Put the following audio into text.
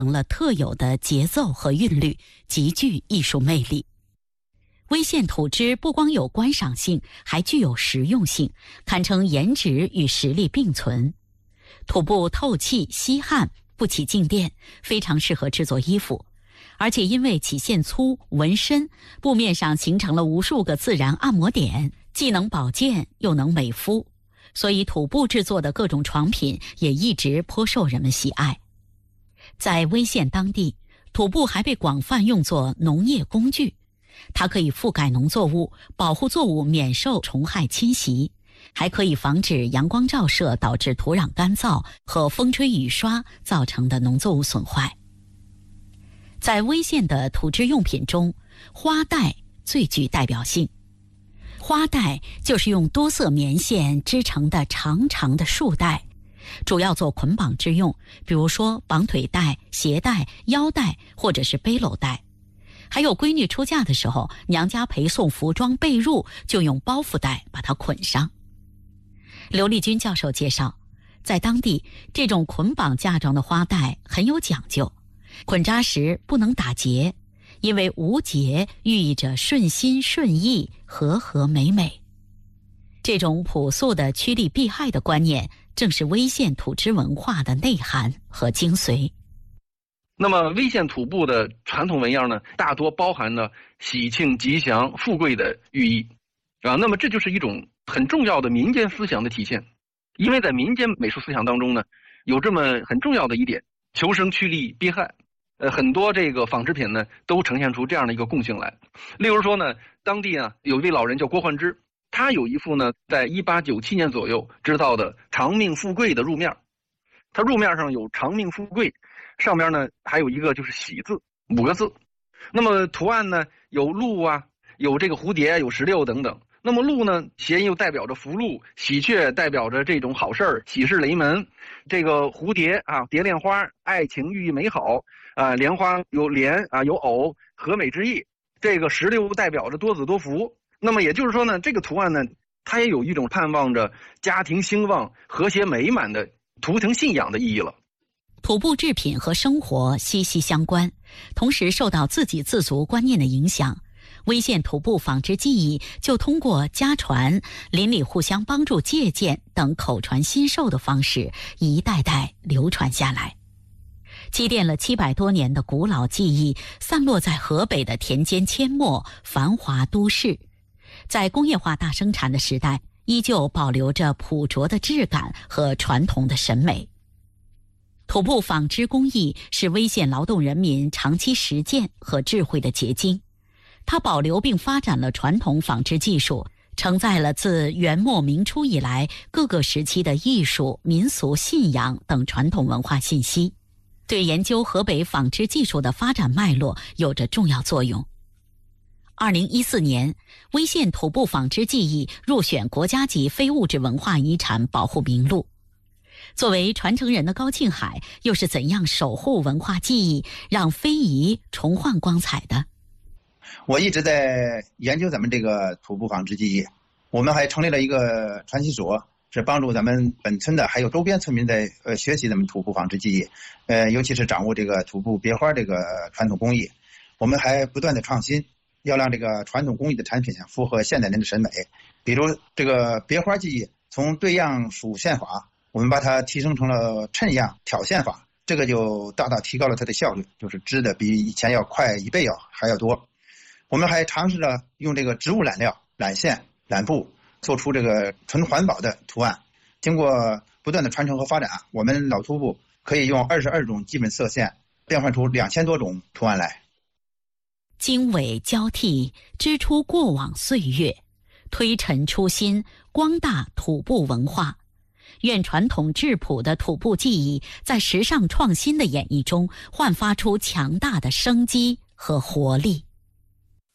成了特有的节奏和韵律，极具艺术魅力。微线土枝不光有观赏性，还具有实用性，堪称颜值与实力并存。土布透气吸汗，不起静电，非常适合制作衣服。而且因为起线粗、纹深，布面上形成了无数个自然按摩点，既能保健又能美肤，所以土布制作的各种床品也一直颇受人们喜爱。在威县当地，土布还被广泛用作农业工具。它可以覆盖农作物，保护作物免受虫害侵袭，还可以防止阳光照射导致土壤干燥和风吹雨刷造成的农作物损坏。在威县的土制用品中，花带最具代表性。花带就是用多色棉线织成的长长的束带，主要做捆绑之用，比如说绑腿带、鞋带、腰带或者是背篓带。还有闺女出嫁的时候，娘家陪送服装被褥就用包袱带把它捆上。刘立军教授介绍，在当地这种捆绑架状的花带很有讲究，捆扎时不能打结，因为无结寓意着顺心顺意、和和美美。这种朴素的趋利避害的观念，正是威县土织文化的内涵和精髓。 那么威县土布的传统纹样呢，大多包含了喜庆、吉祥、富贵的寓意啊。那么这就是一种很重要的民间思想的体现。因为在民间美术思想当中呢，有这么很重要的一点，求生趋利避害。很多这个纺织品呢，都呈现出这样的一个共性来。例如说呢，当地啊有一位老人叫郭焕之，他有一幅呢在1897年左右织造的长命富贵的褥面，它褥面上有长命富贵，上面呢还有一个就是喜字5个字。那么图案呢有鹿啊，有这个蝴蝶，有石榴等等。那么鹿呢，谐音又代表着福禄，喜鹊代表着这种好事儿，喜事临门。这个蝴蝶啊，蝶恋花，爱情寓意美好啊。莲花有莲啊，有藕，和美之意。这个石榴代表着多子多福。那么也就是说呢，这个图案呢，它也有一种盼望着家庭兴旺、和谐美满的图腾信仰的意义了。 土布制品和生活息息相关，同时受到自给自足观念的影响。威县土布纺织技艺就通过家传、邻里互相帮助借鉴等口传心授的方式，一代代流传下来，积淀了700多年的古老技艺，散落在河北的田间阡陌、繁华都市。在工业化大生产的时代，依旧保留着朴拙的质感和传统的审美。土布纺织工艺是威县劳动人民长期实践和智慧的结晶。它保留并发展了传统纺织技术，承载了自元末明初以来各个时期的艺术、民俗、信仰等传统文化信息，对研究河北纺织技术的发展脉络有着重要作用。2014年，威县土布纺织技艺入选国家级非物质文化遗产保护名录。作为传承人的高庆海，又是怎样守护文化技艺，让非遗重焕光彩的？ 我一直在研究咱们这个土布纺织技艺，我们还成立了一个传习所，是帮助咱们本村的还有周边村民在学习咱们土布纺织技艺，尤其是掌握这个土布别花这个传统工艺。我们还不断的创新，要让这个传统工艺的产品符合现代人的审美。比如这个别花技艺，从对样数线法，我们把它提升成了衬样挑线法，这个就大大提高了它的效率，就是织的比以前要快1倍还要多。我们还尝试着用这个植物染料、染线、染布，做出这个纯环保的图案。经过不断的传承和发展，我们老土布可以用22种基本色线变换出2000多种图案来。 经纬交替，织出过往岁月，推陈出新，光大土布文化。愿传统质朴的土布技艺在时尚创新的演绎中焕发出强大的生机和活力。